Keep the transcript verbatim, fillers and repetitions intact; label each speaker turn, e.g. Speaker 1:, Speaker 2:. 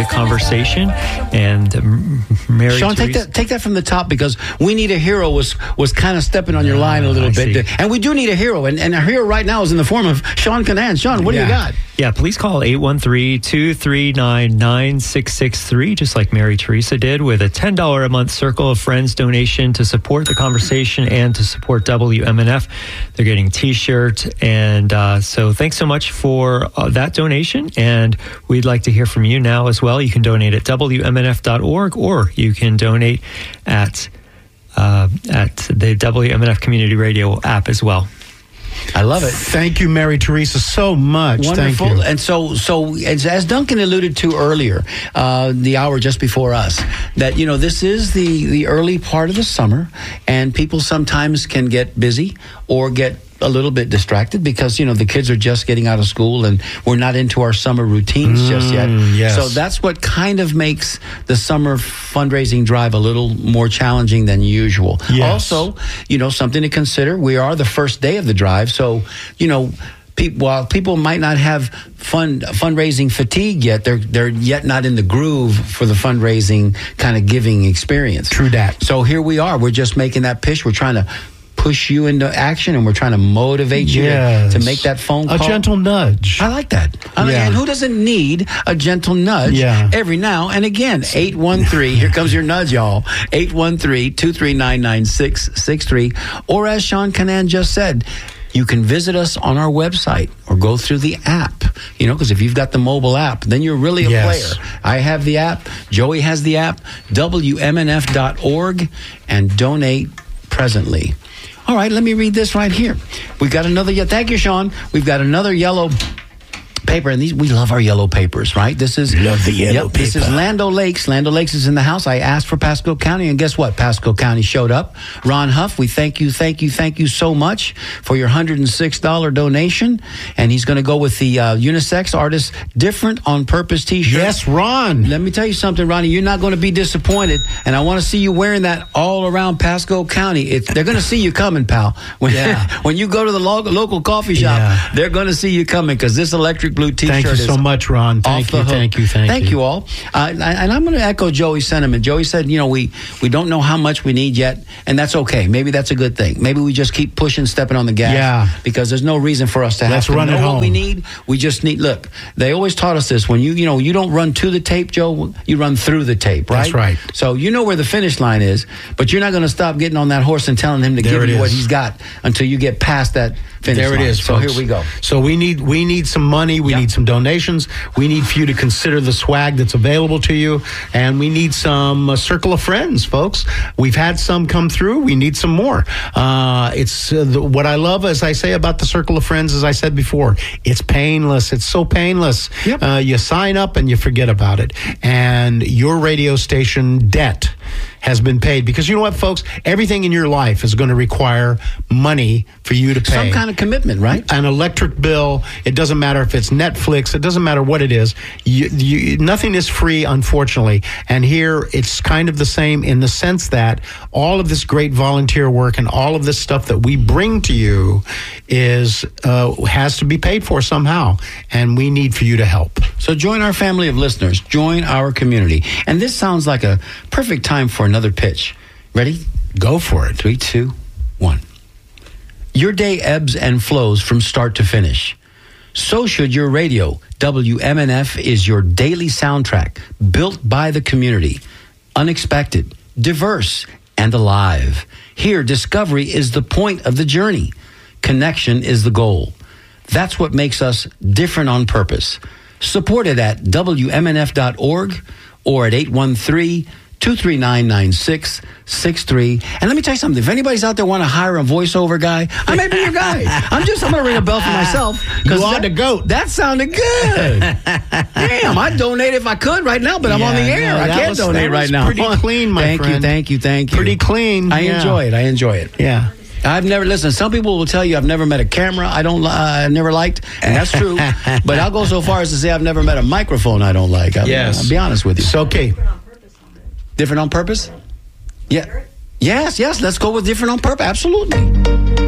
Speaker 1: conversation. And um, Mary
Speaker 2: Sean, take
Speaker 1: Teresa-
Speaker 2: that take that from the top, because We Need a Hero was was kind of stepping on your line a little
Speaker 1: I
Speaker 2: bit.
Speaker 1: see.
Speaker 2: And we do need a hero. And, and our hero right now is in the form of Sean Canan. Sean, what do
Speaker 1: yeah.
Speaker 2: you got?
Speaker 1: Yeah, please call eight one three, two three nine, nine six six three, just like Mary Teresa did, with a ten dollars a month Circle of Friends donation to support the conversation and to support W M N F. They're getting T-shirt. And uh, so thanks so much for uh, that donation. And we'd like to hear from you now as well. You can donate at W M N F dot org, or you can donate at, uh, at the W M N F Community Radio app as well.
Speaker 2: I love it.
Speaker 3: Thank you, Mary Teresa, so much.
Speaker 2: Wonderful.
Speaker 3: Thank you.
Speaker 2: And so, so as, as Duncan alluded to earlier, uh, the hour just before us, that, you know, this is the, the early part of the summer, and people sometimes can get busy or get a little bit distracted because, you know, the kids are just getting out of school and we're not into our summer routines mm, just yet.
Speaker 3: Yes.
Speaker 2: So that's what kind of makes the summer fundraising drive a little more challenging than usual.
Speaker 3: Yes.
Speaker 2: Also, you know, something to consider. We are the first day of the drive. So, you know, People, while people might not have fund fundraising fatigue yet, they're they're yet not in the groove for the fundraising kind of giving experience.
Speaker 3: True that.
Speaker 2: So here we are. We're just making that pitch. We're trying to push you into action, and we're trying to motivate you
Speaker 3: yes.
Speaker 2: to, to make that phone
Speaker 3: a
Speaker 2: call.
Speaker 3: A gentle nudge.
Speaker 2: I like that. I mean,
Speaker 3: yeah.
Speaker 2: And who doesn't need a gentle nudge
Speaker 3: yeah.
Speaker 2: every now and again? eight one three, here comes your nudge, y'all. eight one three, two three nine, nine six six three. Or as Sean Canan just said, you can visit us on our website or go through the app, you know, because if you've got the mobile app, then you're really a
Speaker 3: yes.
Speaker 2: player. I have the app. Joey has the app. W M N F dot org, and donate presently. All right, let me read this right here. We've got another, yeah, thank you, Sean. We've got another yellow paper, and these, we love our yellow papers, right? This is
Speaker 3: love the yellow
Speaker 2: yep,
Speaker 3: paper.
Speaker 2: This is Lando Lakes. Lando Lakes is in the house. I asked for Pasco County, and guess what? Pasco County showed up. Ron Huff, we thank you, thank you, thank you so much for your one hundred six dollars donation, and he's going to go with the uh, unisex artist Different on Purpose T-shirt.
Speaker 3: Yes, Ron.
Speaker 2: Let me tell you something, Ronnie. You're not going to be disappointed, and I want to see you wearing that all around Pasco County. It's, they're going to see you coming, pal. When,
Speaker 3: yeah.
Speaker 2: when you go to the lo- local coffee shop,
Speaker 3: yeah.
Speaker 2: they're going to see you coming, because this electric blue T-shirt
Speaker 3: Thank you
Speaker 2: is
Speaker 3: so much, Ron. Thank you, thank you, thank you.
Speaker 2: Thank you all. Uh, and I'm going to echo Joey's sentiment. Joey said, you know, we, we don't know how much we need yet, and that's okay. Maybe that's a good thing. Maybe we just keep pushing, stepping on the gas.
Speaker 3: Yeah.
Speaker 2: Because there's no reason for us to
Speaker 3: Let's
Speaker 2: have to
Speaker 3: run
Speaker 2: know
Speaker 3: it
Speaker 2: what
Speaker 3: home.
Speaker 2: we need. We just need, look, they always taught us this. When you, you know, you don't run to the tape, Joe, you run through the tape, right?
Speaker 3: That's right.
Speaker 2: So you know where the finish line is, but you're not going to stop getting on that horse and telling him to
Speaker 3: There
Speaker 2: give
Speaker 3: it
Speaker 2: you what
Speaker 3: is.
Speaker 2: he's got until you get past that finish
Speaker 3: There
Speaker 2: line.
Speaker 3: it is,
Speaker 2: So
Speaker 3: folks.
Speaker 2: here we go.
Speaker 3: So we need we need some money. We
Speaker 2: Yeah.
Speaker 3: need some donations. We need for you to consider the swag that's available to you, and we need some uh, circle of friends, folks. We've had some come through. We need some more. Uh, it's uh, the, what I love, as I say about the circle of friends, as I said before, it's painless. It's so painless.
Speaker 2: Yep.
Speaker 3: Uh, you sign up and you forget about it, and your radio station debt has been paid, because you know what, folks, everything in your life is going to require money for you to pay.
Speaker 2: Some kind of commitment, right?
Speaker 3: An electric bill, it doesn't matter if it's Netflix, it doesn't matter what it is. You, you, nothing is free, unfortunately. And here it's kind of the same in the sense that all of this great volunteer work and all of this stuff that we bring to you is uh, has to be paid for somehow, and we need for you to help.
Speaker 2: So join our family of listeners. Join our community. And this sounds like a perfect time for another pitch. Ready?
Speaker 3: Go for it.
Speaker 2: Three, two, one. Your day ebbs and flows from start to finish. So should your radio. W M N F is your daily soundtrack, built by the community. Unexpected, diverse, and alive. Here, discovery is the point of the journey. Connection is the goal. That's what makes us different on purpose. Support it at W M N F dot org or at eight one three, two three nine, nine six six three. And let me tell you something. If anybody's out there want to hire a voiceover guy, I may be your guy. I'm just, I'm going to ring a bell for myself.
Speaker 3: You are the goat.
Speaker 2: That sounded good. Damn, I'd donate if I could right now, but I'm on the
Speaker 3: Yeah,
Speaker 2: air.
Speaker 3: no,
Speaker 2: I
Speaker 3: that
Speaker 2: can't
Speaker 3: was-
Speaker 2: donate
Speaker 3: that
Speaker 2: right
Speaker 3: was
Speaker 2: now.
Speaker 3: pretty clean, my
Speaker 2: thank
Speaker 3: friend.
Speaker 2: you, thank you, thank you.
Speaker 3: Pretty clean.
Speaker 2: I
Speaker 3: yeah.
Speaker 2: enjoy it. I enjoy it.
Speaker 3: Yeah.
Speaker 2: I've never, listen, some people will tell you I've never met a camera I don't, uh, I never liked, and that's true. But I'll go so far as to say I've never met a microphone I don't like. I'll,
Speaker 3: Yes.
Speaker 2: I'll be honest with you.
Speaker 3: It's okay.
Speaker 2: Different on purpose? Yeah. Yes, yes, let's go with different on purpose. Absolutely.